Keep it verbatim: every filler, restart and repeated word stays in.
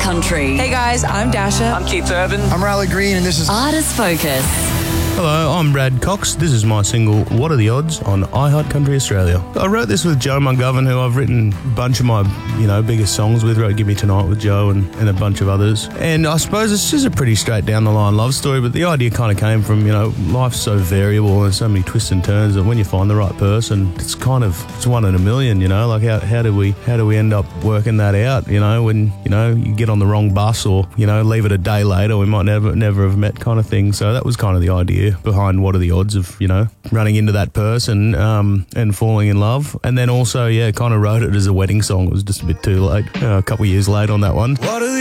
Country. Hey guys, I'm Dasha. I'm Keith Urban. I'm Riley Green, and this is Artist Focus. Hello, I'm Brad Cox. This is my single, What Are the Odds, on iHeart Country Australia. I wrote this with Joe McGovern, who I've written a bunch of my, you know, biggest songs with. Wrote Give Me Tonight with Joe and, and a bunch of others. And I suppose it's just a pretty straight down the line love story, but the idea kind of came from, you know, life's so variable and so many twists and turns that when you find the right person, it's kind of, it's one in a million, you know, like how, how do we, how do we end up working that out, you know, when, you know, you get on the wrong bus or, you know, leave it a day later, we might never, never have met kind of thing. So that was kind of the idea behind What Are the Odds of, you know, running into that person um, and falling in love. And then also, yeah, kind of wrote it as a wedding song. It was just a bit too late, uh, a couple of years late on that one. What are the